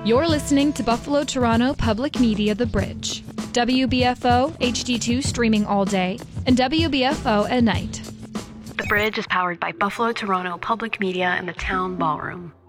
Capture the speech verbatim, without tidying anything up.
You're listening to Buffalo Toronto Public Media The Bridge. W B F O H D two streaming all day and W B F O at night. The Bridge is powered by Buffalo Toronto Public Media and the Town Ballroom.